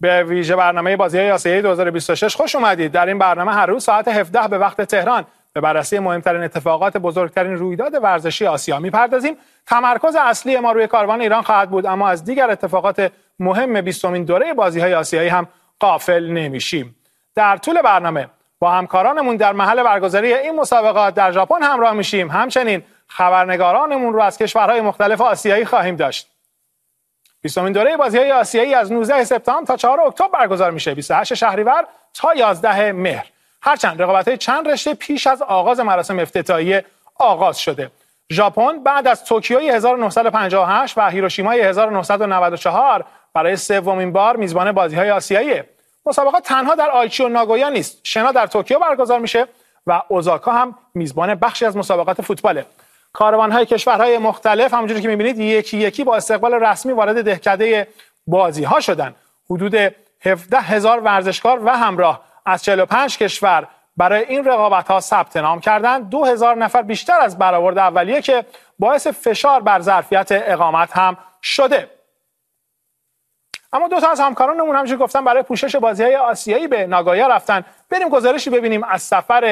به ویژه برنامه بازی‌های آسیایی 2026 خوش اومدید. در این برنامه هر روز ساعت 17 به وقت تهران به بررسی مهمترین اتفاقات بزرگترین رویداد ورزشی آسیا می‌پردازیم. تمرکز اصلی ما روی کاروان ایران خواهد بود، اما از دیگر اتفاقات مهم 20مین دوره بازی‌های آسیایی هم غافل نمی‌شیم. در طول برنامه با همکارانمون در محل برگزاری این مسابقات در ژاپن همراه میشیم. همچنین خبرنگارانمون رو از کشورهای مختلف آسیایی خواهیم داشت. 20مین دوره بازی‌های آسیایی از 19 سپتامبر تا 4 اکتبر برگزار میشه، 28 شهریور تا 11 مهر. هرچند رقابت‌های چند رشته پیش از آغاز مراسم افتتاحیه آغاز شده. ژاپن بعد از توکیوی 1958 و هیروشیمای 1994 برای سومین بار میزبان بازی‌های آسیاییه. مسابقات تنها در آیچی و ناگویا نیست. شنا در توکیو برگزار میشه و اوزاکا هم میزبان بخشی از مسابقات فوتباله. کاروان‌های کشورهای مختلف همونجوری که می‌بینید یکی یکی با استقبال رسمی وارد دهکده بازی‌ها شدن. حدود 17,000 ورزشکار و همراه از 45 کشور برای این رقابت‌ها ثبت نام کردند. 2,000 نفر بیشتر از برآورد اولیه که باعث فشار بر ظرفیت اقامت هم شده. اما دو تا از همکارانمون همونجوری گفتم برای پوشش بازی‌های آسیایی به ناگویا رفتن. بریم گزارشی ببینیم از سفر